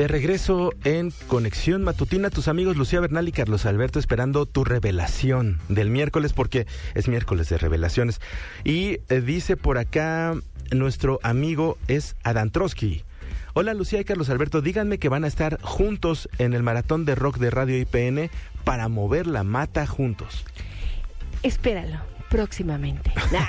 De regreso en Conexión Matutina, tus amigos Lucía Bernal y Carlos Alberto esperando tu revelación del miércoles, porque es miércoles de revelaciones. Y dice por acá, nuestro amigo es Adán Trotsky. Hola Lucía y Carlos Alberto, díganme que van a estar juntos en el maratón de rock de Radio IPN para mover la mata juntos. Espéralo. Próximamente.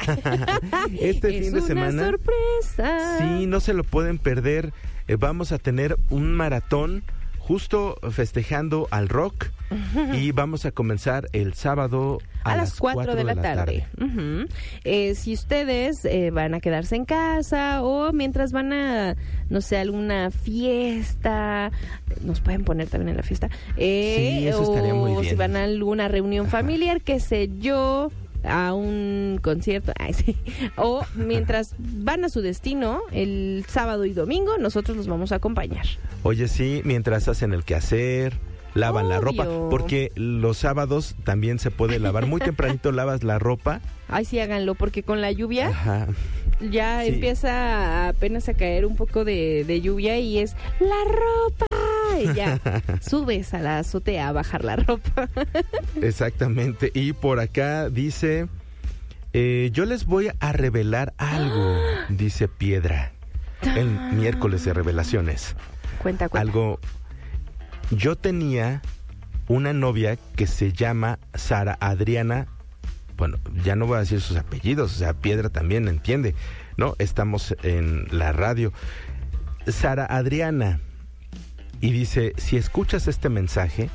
Este fin de semana. Es una sorpresa. Sí, no se lo pueden perder. Vamos a tener un maratón justo festejando al rock y vamos a comenzar el sábado a las 4 de la tarde. Si ustedes van a quedarse en casa o mientras van a, no sé, alguna fiesta, nos pueden poner también en la fiesta. Sí, eso estaría muy bien. O si van a alguna reunión familiar, qué sé yo, a un concierto, o mientras van a su destino el sábado y domingo, nosotros los vamos a acompañar. Oye, sí, mientras hacen el quehacer, lavan la ropa, porque los sábados también se puede lavar. Muy tempranito lavas la ropa. Ay, sí, háganlo, porque con la lluvia ya empieza apenas a caer un poco de lluvia y es la ropa. Y ya subes a la azotea a bajar la ropa. Exactamente. Y por acá dice, yo les voy a revelar algo, dice Piedra, el miércoles de revelaciones. Cuenta. Algo. Yo tenía una novia que se llama Sara Adriana. Bueno, ya no voy a decir sus apellidos, o sea, Piedra también entiende, ¿no? Estamos en la radio. Sara Adriana. Y dice, si escuchas este mensaje,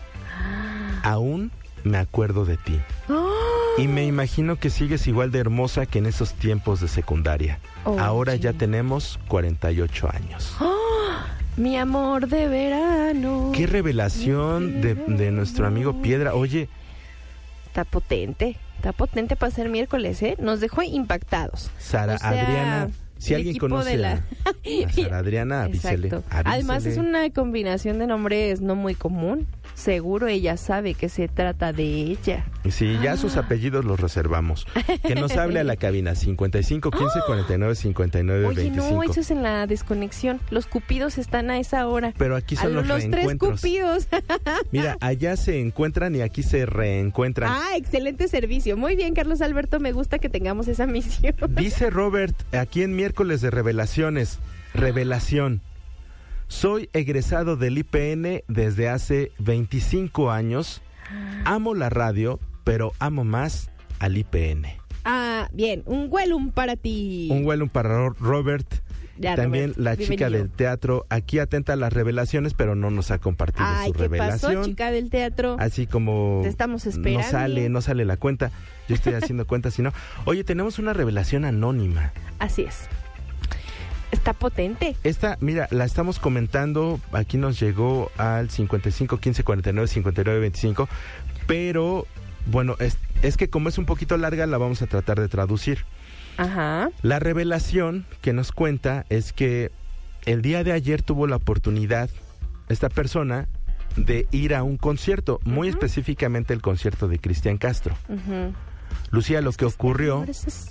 aún me acuerdo de ti. Y me imagino que sigues igual de hermosa que en esos tiempos de secundaria. Ahora ya tenemos 48 años. Mi amor de verano. Qué revelación de nuestro amigo Piedra. Oye. Está potente para ser miércoles, ¿eh? Nos dejó impactados. Sara Adriana. Si alguien conoce a Sara Adriana, avísele. Además es una combinación de nombres no muy común. Seguro ella sabe que se trata de ella. Sí, ya sus apellidos los reservamos. Que nos hable a la cabina 55 15 49 59 Oye, 25. No, eso es en la desconexión. Los cupidos están a esa hora. Pero aquí son los reencuentros. 3 cupidos. Mira, allá se encuentran y aquí se reencuentran. Excelente servicio. Muy bien, Carlos Alberto, me gusta que tengamos esa misión. Dice Robert, aquí en miércoles de revelaciones, revelación. Soy egresado del IPN desde hace 25 años. Amo la radio, pero amo más al IPN. Bien. Un huelum para ti. Un huelum para Robert. Ya, también Robert, la bienvenido. chica del teatro, aquí atenta a las revelaciones, pero no nos ha compartido su revelación. ¿Qué pasó, chica del teatro? Así como te estamos esperando. No sale la cuenta. Yo estoy haciendo cuenta, si no. Oye, tenemos una revelación anónima. Así es. Está potente. Esta, mira, la estamos comentando, aquí nos llegó al 55 15 49 59 25, pero bueno, es que como es un poquito larga, la vamos a tratar de traducir. La revelación que nos cuenta es que el día de ayer tuvo la oportunidad esta persona de ir a un concierto, muy específicamente el concierto de Cristian Castro. Lucía, lo que ocurrió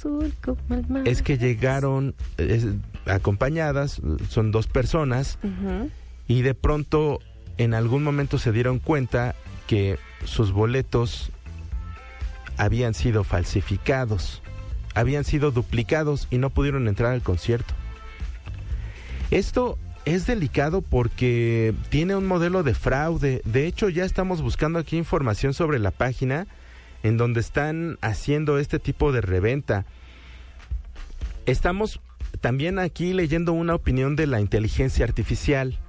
es que llegaron acompañadas, son 2 personas, y de pronto en algún momento se dieron cuenta que sus boletos habían sido falsificados, habían sido duplicados y no pudieron entrar al concierto. Esto es delicado porque tiene un modelo de fraude. De hecho, ya estamos buscando aquí información sobre la página en donde están haciendo este tipo de reventa. Estamos también aquí leyendo una opinión de la inteligencia artificial.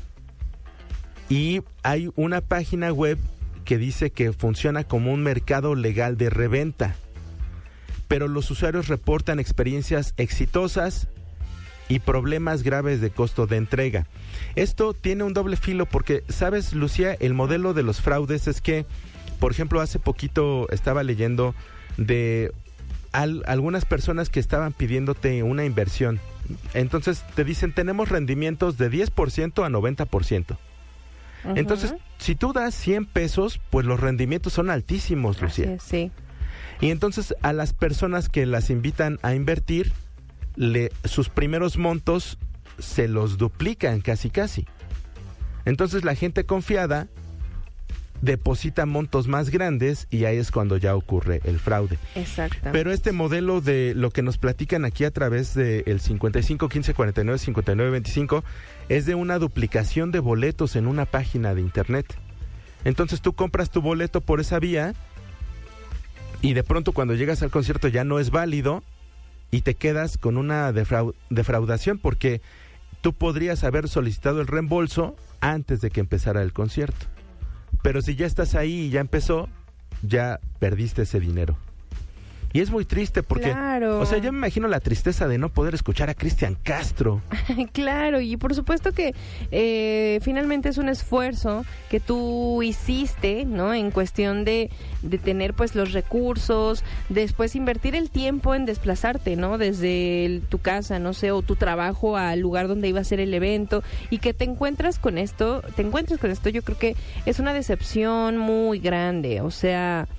Y hay una página web que dice que funciona como un mercado legal de reventa. Pero los usuarios reportan experiencias exitosas y problemas graves de costo de entrega. Esto tiene un doble filo porque, ¿sabes, Lucía? El modelo de los fraudes es que, por ejemplo, hace poquito estaba leyendo de algunas personas que estaban pidiéndote una inversión. Entonces te dicen, tenemos rendimientos de 10% a 90%. Entonces, si tú das 100 pesos, pues los rendimientos son altísimos, Lucía. Así es, sí. Y entonces a las personas que las invitan a invertir, sus primeros montos se los duplican casi. Entonces la gente confiada deposita montos más grandes y ahí es cuando ya ocurre el fraude. Exactamente. Pero este modelo de lo que nos platican aquí a través del 55 15 49 59 25 es de una duplicación de boletos en una página de internet. Entonces tú compras tu boleto por esa vía y de pronto cuando llegas al concierto ya no es válido y te quedas con una defraudación porque tú podrías haber solicitado el reembolso antes de que empezara el concierto. Pero si ya estás ahí y ya empezó, ya perdiste ese dinero. Y es muy triste porque, claro. O sea, yo me imagino la tristeza de no poder escuchar a Cristian Castro. Claro, y por supuesto que finalmente es un esfuerzo que tú hiciste, ¿no? En cuestión de tener pues los recursos, después invertir el tiempo en desplazarte, ¿no? Desde tu casa, no sé, o tu trabajo al lugar donde iba a ser el evento, y que te encuentres con esto, yo creo que es una decepción muy grande, o sea...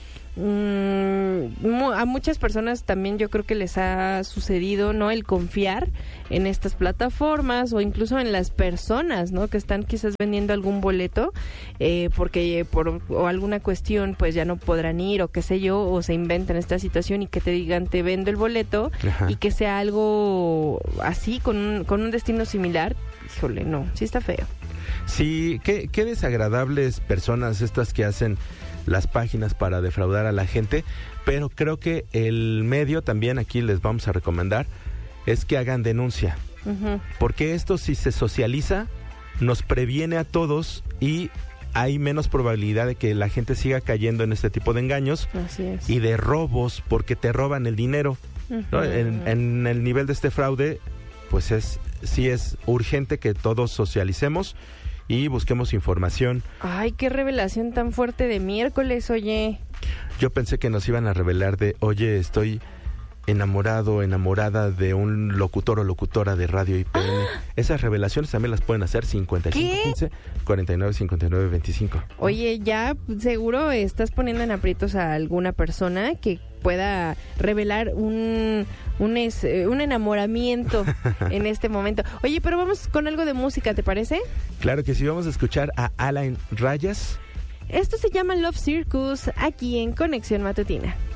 a muchas personas también yo creo que les ha sucedido, ¿no? El confiar en estas plataformas o incluso en las personas, ¿no? Que están quizás vendiendo algún boleto porque o alguna cuestión pues ya no podrán ir o qué sé yo, o se inventan esta situación y que te digan te vendo el boleto. Ajá. Y que sea algo así con un destino similar. Híjole, no, sí está feo. Sí, qué desagradables personas estas que hacen las páginas para defraudar a la gente, pero creo que el medio también aquí les vamos a recomendar es que hagan denuncia, porque esto si se socializa nos previene a todos y hay menos probabilidad de que la gente siga cayendo en este tipo de engaños. Así es. Y de robos porque te roban el dinero, ¿no? En el nivel de este fraude pues sí es urgente que todos socialicemos y busquemos información. Ay, qué revelación tan fuerte de miércoles, oye. Yo pensé que nos iban a revelar oye, estoy enamorada de un locutor o locutora de radio IPN. Esas revelaciones también las pueden hacer 55 15 49 59 25. Oye, ya seguro estás poniendo en aprietos a alguna persona que pueda revelar un enamoramiento en este momento. Oye, pero vamos con algo de música, ¿te parece? Claro que sí, vamos a escuchar a Alain Rayas. Esto se llama Love Circus, aquí en Conexión Matutina.